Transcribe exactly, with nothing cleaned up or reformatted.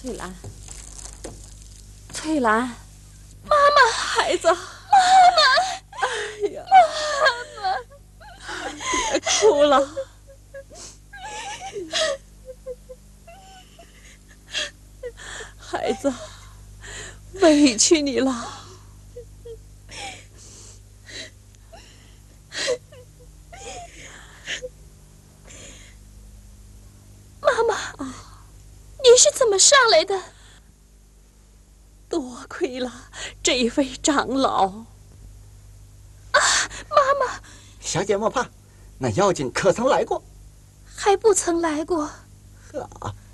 翠兰，翠兰， 妈妈， 孩子，妈妈， 哎呀， 妈妈， 别哭了。孩子，委屈你了。 妈妈，你是怎么上来的？ 多亏了这位长老。 啊，妈妈， 小姐莫怕，那妖精可曾来过？ 还不曾来过。 呵，